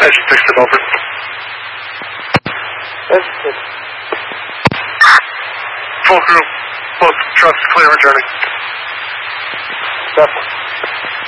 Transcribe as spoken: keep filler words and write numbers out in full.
Engine fixed it over. That's good. Full crew. Both trucks clear returning. Definitely.